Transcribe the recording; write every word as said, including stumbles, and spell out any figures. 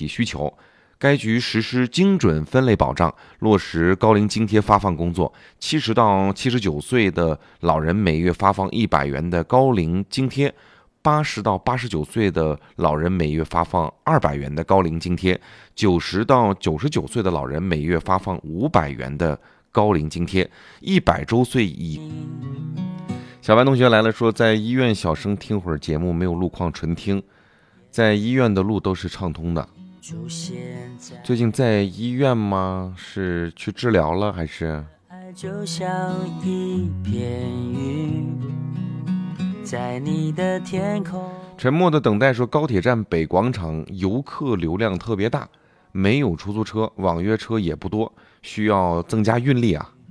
体需求。该局实施精准分类保障，落实高龄津贴发放工作。七十到七十九岁的老人每月发放一百元的高龄津贴，八十到八十九岁的老人每月发放二百元的高龄津贴，九十到九十九岁的老人每月发放五百元的高龄津贴。一百周岁以小白同学来了，说在医院小声听会儿节目，没有路况纯听，在医院的路都是畅通的。最近在医院吗？是去治疗了还是？ 就像一片云，在你的天空。 沉默的等待说，高铁站北广场游客流量特别大，没有出租车，网约车也不多，需要增加运力啊。